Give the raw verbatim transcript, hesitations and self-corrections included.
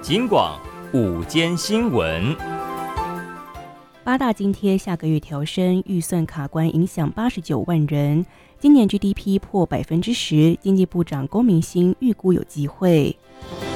金广午间新闻。 八大津贴下个月调升，预算卡关，影响八十九万人。今年 G D P 破百分之十，经济部长龚明鑫预估有机会。